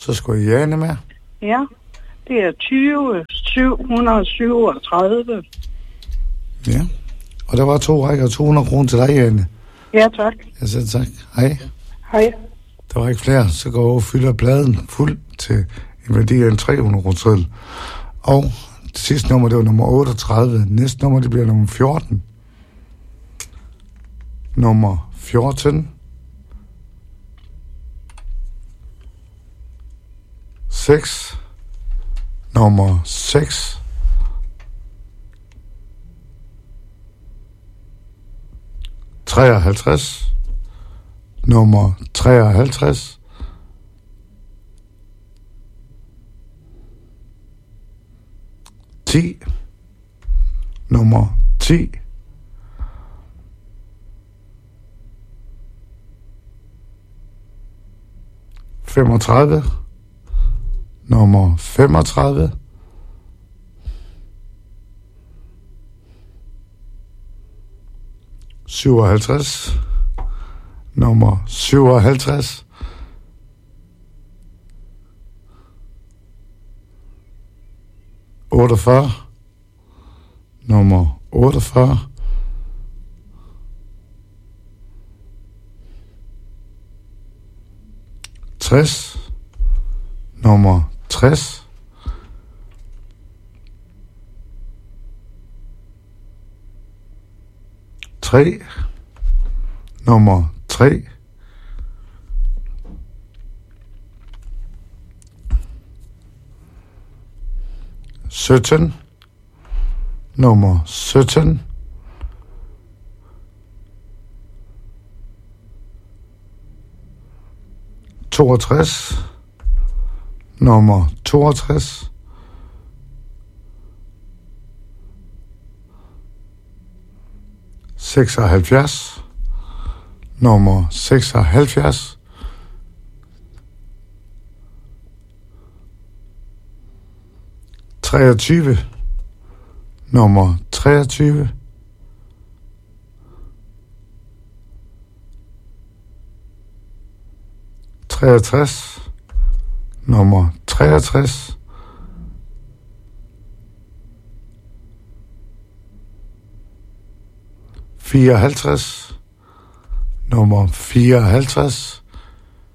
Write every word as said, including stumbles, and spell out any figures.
Så skulle Jane med. Ja, det er tyve syv hundrede syvogtredive. Ja, og der var to rækker to hundrede kroner til dig, Jane. Ja, tak. Jeg siger tak. Hej. Hej. Der var ikke flere, så går jeg over og fylder pladen fuld til en værdi af en tre hundrede kroner seddel. Og det sidste nummer, det var nummer otteogtredive. Næste nummer, det bliver nummer fjorten. Nummer fjorten. seks. Nummer seks. treoghalvtreds. Nummer treoghalvtreds. ti. Nummer ti. femogtredive. Nummer femogtredive. syvoghalvtreds. Nummer syvoghalvtreds. otteogfyrre. Nummer otteogfyrre. tres. Nummer tres. tre. Nummer tre. sytten. Nummer sytten. toogtres. Nummer toogtres. seksoghalvfjerds. Nummer seksoghalvfjerds. treogtyve. Nummer treogtyve. treogtres. Nummer treogtres. fireoghalvtreds. Nummer fireoghalvtreds.